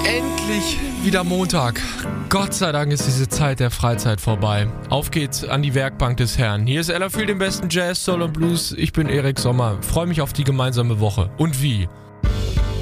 Endlich wieder Montag. Gott sei Dank ist diese Zeit der Freizeit vorbei. Auf geht's an die Werkbank des Herrn. Hier ist Ella für den besten Jazz, Soul und Blues. Ich bin Erik Sommer. Freue mich auf die gemeinsame Woche. Und wie?